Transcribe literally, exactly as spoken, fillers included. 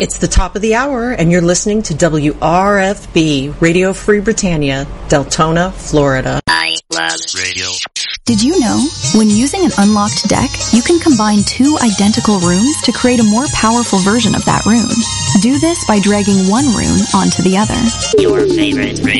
It's the top of the hour, and you're listening to W R F B, Radio Free Britannia, Deltona, Florida. I love radio. Did you know, when using an unlocked deck, you can combine two identical runes to create a more powerful version of that rune? Do this by dragging one rune onto the other. Your favorite radio.